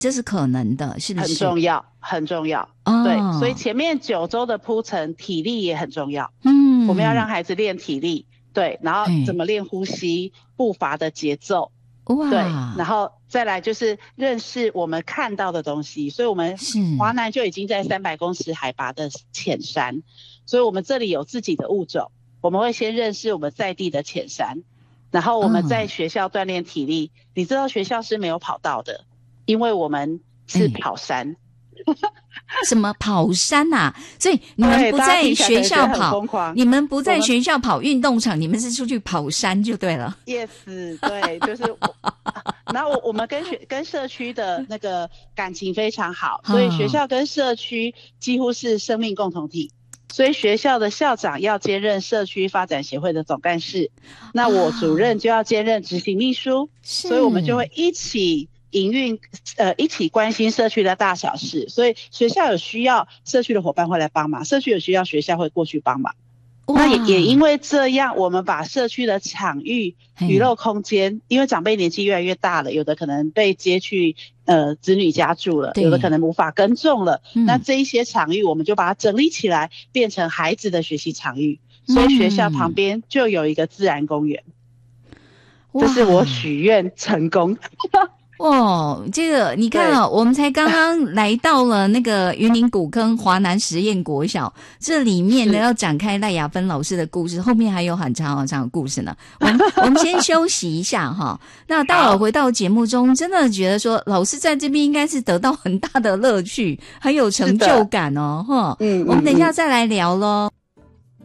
这是可能的，是不是？ 很重要，很重要。 哦， 对，所以前面9周的铺陈，体力也很重要。我们要让孩子练体力，对，然后怎么练呼吸、步伐的节奏， 哇， 对，然后再来就是认识我们看到的东西。所以我们华南就已经在300公尺海拔的浅山，所以我们这里有自己的物种，我们会先认识我们在地的浅山，然后我们在学校锻炼体力。你知道学校是没有跑道的，因为我们是跑山。 什么跑山啊？所以你们不在学校跑，你们不在学校跑运动场，你们是出去跑山就对了。 Yes， 对，就是然后我们跟社区的那个感情非常好，所以学校跟社区几乎是生命共同体。所以学校的校长要兼任社区发展协会的总干事，那我主任就要兼任执行秘书，所以我们就会一起营运，一起关心社区的大小事。所以学校有需要，社区的伙伴会来帮忙；社区有需要，学校会过去帮忙。那也因为这样，我们把社区的场域、娱乐空间，因为长辈年纪越来越大了，有的可能被接去子女家住了，有的可能无法耕种了，那这一些场域我们就把它整理起来，变成孩子的学习场域。所以学校旁边就有一个自然公园，这是我许愿成功。 哦，这个你看啊，我们才刚刚来到了那个云林古坑华南实验国小，这里面呢要展开赖雅芬老师的故事，后面还有很长很长的故事呢。我们先休息一下哈。那待会儿回到节目中，真的觉得说老师在这边应该是得到很大的乐趣，很有成就感哦，哈。我们等一下再来聊咯。